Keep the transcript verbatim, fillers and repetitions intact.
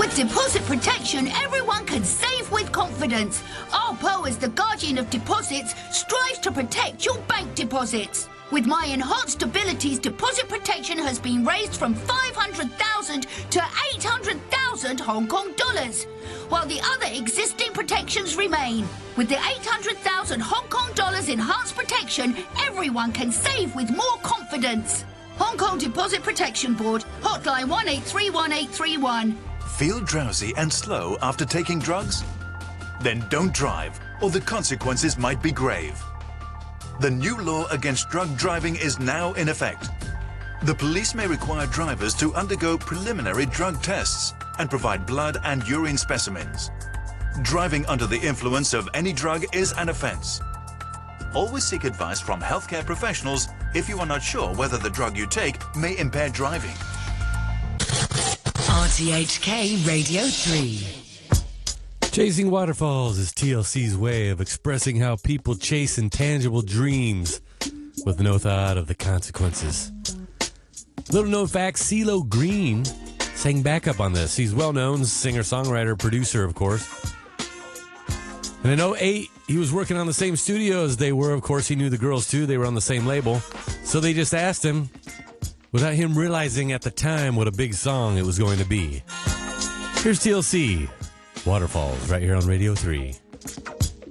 With deposit protection, everyone can save with confidence. Arpo, as the guardian of deposits, strives to protect your bank deposits. With my enhanced abilities, deposit protection has been raised from five hundred thousand to eight hundred thousand Hong Kong dollars, while the other existing protections remain. With the eight hundred thousand Hong Kong dollars enhanced protection, everyone can save with more confidence. Hong Kong Deposit Protection Board, hotline one eight three one eight three one. Feel drowsy and slow after taking drugs? Then don't drive, or the consequences might be grave. The new law against drug driving is now in effect. The police may require drivers to undergo preliminary drug tests and provide blood and urine specimens. Driving under the influence of any drug is an offence. Always seek advice from healthcare professionals if you are not sure whether the drug you take may impair driving. R T H K Radio three. Chasing Waterfalls is T L C's way of expressing how people chase intangible dreams with no thought of the consequences. Little known fact, CeeLo Green sang backup on this. He's well-known singer-songwriter, producer, of course. And in oh eight, he was working on the same studio as they were. Of course, he knew the girls, too. They were on the same label. So they just asked him, without him realizing at the time what a big song it was going to be. Here's T L C, Waterfalls, right here on Radio three.